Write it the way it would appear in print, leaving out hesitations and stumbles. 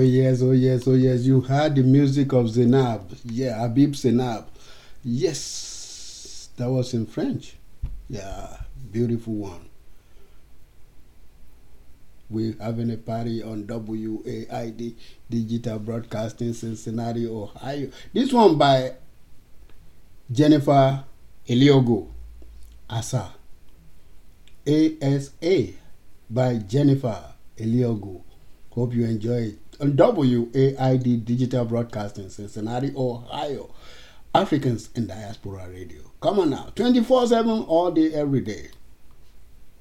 yes, oh yes, oh yes. You heard the music of Zainab. Yeah, Habib Zainab. Yes, that was in French. Yeah, beautiful one. We're having a party on WAID Digital Broadcasting, Cincinnati, Ohio. This one by Jennifer Eliogo. Asa. ASA by Jennifer Eliogo. Hope you enjoy it. On WAID Digital Broadcasting, Cincinnati, Ohio. Africans in Diaspora Radio. Come on now. 24/7 all day, every day.